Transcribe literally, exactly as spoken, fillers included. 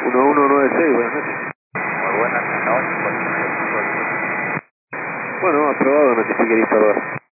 uno uno nueve seis, buenas noches. Muy buenas noches. Bueno, aprobado, notifique el instalador.